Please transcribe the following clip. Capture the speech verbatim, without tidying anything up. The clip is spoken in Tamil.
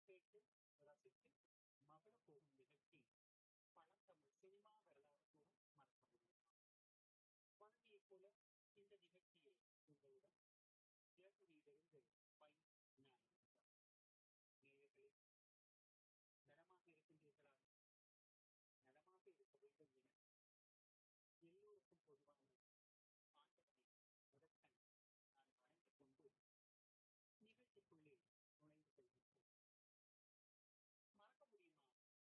கேட்டு ரசித்து மகிழ போகும் நிகழ்ச்சி பழந்தமிழ் சினிமா வரலாறு கூறும் மறக்க முடியும். வழங்கியைப் போல இந்த நிகழ்ச்சியை உங்களுடன் இலங்கையிலிருந்து பயணித்து